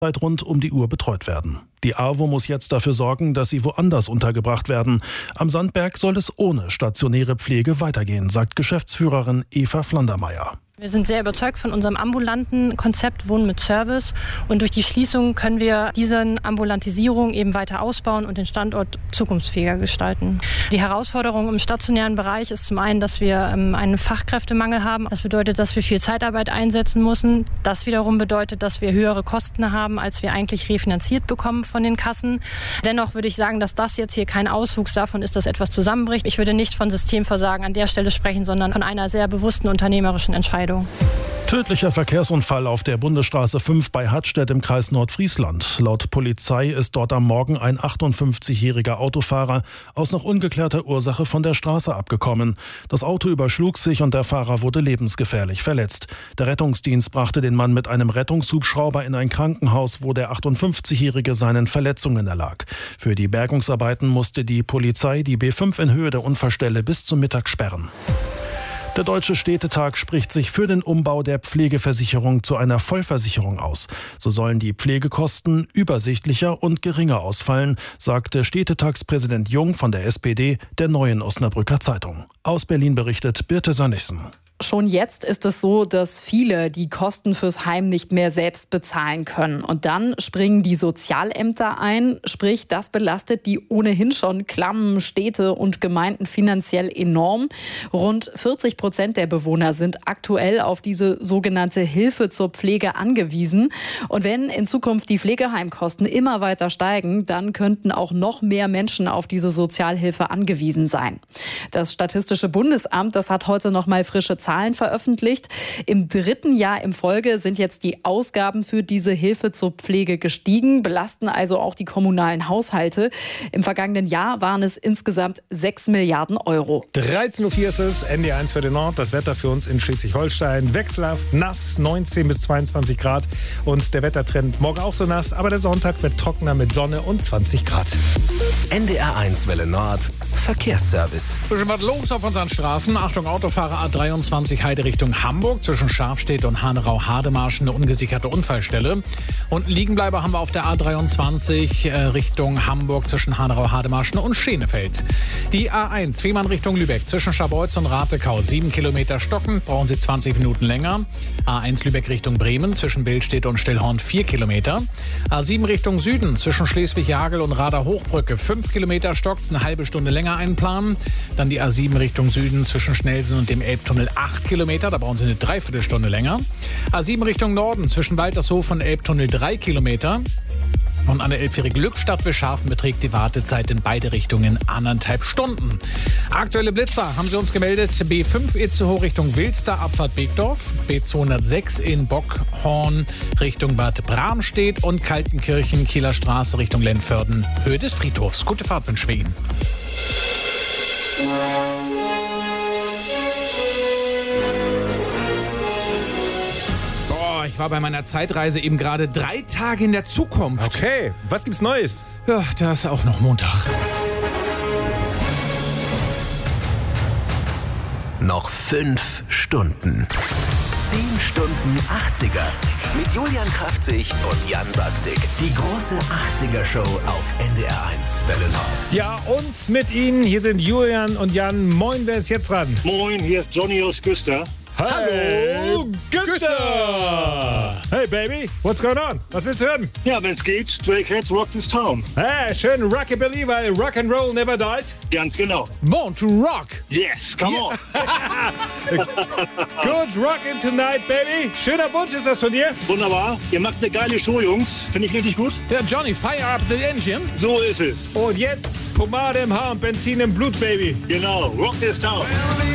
rund um die Uhr betreut werden. Die AWO muss jetzt dafür sorgen, dass sie woanders untergebracht werden. Am Sandberg soll es ohne stationäre Pflege weitergehen, sagt Geschäftsführerin Eva Flandermeier. Wir sind sehr überzeugt von unserem ambulanten Konzept Wohnen mit Service. Und durch die Schließung können wir diese Ambulantisierung eben weiter ausbauen und den Standort zukunftsfähiger gestalten. Die Herausforderung im stationären Bereich ist zum einen, dass wir einen Fachkräftemangel haben. Das bedeutet, dass wir viel Zeitarbeit einsetzen müssen. Das wiederum bedeutet, dass wir höhere Kosten haben, als wir eigentlich refinanziert bekommen von den Kassen. Dennoch würde ich sagen, dass das jetzt hier kein Auswuchs davon ist, dass etwas zusammenbricht. Ich würde nicht von Systemversagen an der Stelle sprechen, sondern von einer sehr bewussten unternehmerischen Entscheidung. Tödlicher Verkehrsunfall auf der Bundesstraße 5 bei Hattstedt im Kreis Nordfriesland. Laut Polizei ist dort am Morgen ein 58-jähriger Autofahrer aus noch ungeklärter Ursache von der Straße abgekommen. Das Auto überschlug sich und der Fahrer wurde lebensgefährlich verletzt. Der Rettungsdienst brachte den Mann mit einem Rettungshubschrauber in ein Krankenhaus, wo der 58-jährige seinen Verletzungen erlag. Für die Bergungsarbeiten musste die Polizei die B5 in Höhe der Unfallstelle bis zum Mittag sperren. Der Deutsche Städtetag spricht sich für den Umbau der Pflegeversicherung zu einer Vollversicherung aus. So sollen die Pflegekosten übersichtlicher und geringer ausfallen, sagte Städtetagspräsident Jung von der SPD der Neuen Osnabrücker Zeitung. Aus Berlin berichtet Birte Sönnigsen. Schon jetzt ist es so, dass viele die Kosten fürs Heim nicht mehr selbst bezahlen können. Und dann springen die Sozialämter ein. Sprich, das belastet die ohnehin schon klammen Städte und Gemeinden finanziell enorm. Rund 40% der Bewohner sind aktuell auf diese sogenannte Hilfe zur Pflege angewiesen. Und wenn in Zukunft die Pflegeheimkosten immer weiter steigen, dann könnten auch noch mehr Menschen auf diese Sozialhilfe angewiesen sein. Das Statistische Bundesamt, das hat heute noch mal frische Zahlen veröffentlicht. Im 3. Jahr in Folge sind jetzt die Ausgaben für diese Hilfe zur Pflege gestiegen, belasten also auch die kommunalen Haushalte. Im vergangenen Jahr waren es insgesamt 6 Milliarden Euro. 13.04 Uhr ist es, NDR1 für den Nord. Das Wetter für uns in Schleswig-Holstein. Wechselhaft, nass, 19 bis 22 Grad. Und der Wettertrend morgen auch so nass, aber der Sonntag wird trockener mit Sonne und 20 Grad. NDR1 Welle Nord, Verkehrsservice. Bisschen was los auf unseren Straßen. Achtung, Autofahrer A23 Heide Richtung Hamburg. Zwischen Scharfstedt und Hanerau-Hademarschen eine ungesicherte Unfallstelle. Und Liegenbleiber haben wir auf der A23 Richtung Hamburg zwischen Hanerau-Hademarschen und Schenefeld. Die A1 Fehmarn Richtung Lübeck zwischen Scharbeutz und Ratekau 7 Kilometer stocken, brauchen Sie 20 Minuten länger. A1 Lübeck Richtung Bremen zwischen Billstedt und Stillhorn 4 Kilometer. A7 Richtung Süden zwischen Schleswig-Jagel und Rader-Hochbrücke 5 Kilometer stockt, eine halbe Stunde länger einplanen. Dann die A7 Richtung Süden zwischen Schnellsen und dem Elbtunnel 8 Kilometer, da brauchen Sie eine Dreiviertelstunde länger. A7 Richtung Norden zwischen Waltershof und Elbtunnel 3 Kilometer. Und an der Elbphäre-Glückstadt Bescharfen beträgt die Wartezeit in beide Richtungen 1,5 Stunden. Aktuelle Blitzer haben sie uns gemeldet. B5 Itzehoe Richtung Wilster, Abfahrt Beekdorf. B206 in Bockhorn Richtung Bad Bramstedt und Kaltenkirchen, Kieler Straße Richtung Lennförden, Höhe des Friedhofs. Gute Fahrt wünschen wir Ihnen. Ich war bei meiner Zeitreise eben gerade 3 Tage in der Zukunft. Okay, was gibt's Neues? Ja, da ist auch noch Montag. Noch 5 Stunden. 10 Stunden 80er. Mit Julian Kraftzig und Jan Bastik. Die große 80er-Show auf NDR1 Welle Nord. Ja, und mit Ihnen, hier sind Julian und Jan. Moin, wer ist jetzt dran? Moin, hier ist Johnny aus Güster. Hallo, Güster! Hey, Baby, what's going on? Was willst du hören? Ja, wenn's geht, Stray Cats Rock This Town. Hey, schön Rockabilly, weil Rock'n'Roll never dies. Ganz genau. Born to Rock. Yes, come on. Good rockin' tonight, Baby. Schöner Wunsch ist das von dir. Wunderbar. Ihr macht eine geile Show, Jungs. Finde ich richtig gut. Ja, Johnny, fire up the engine. So ist es. Und jetzt Pomade im Haar und Benzin im Blut, Baby. Genau, Rock This Town.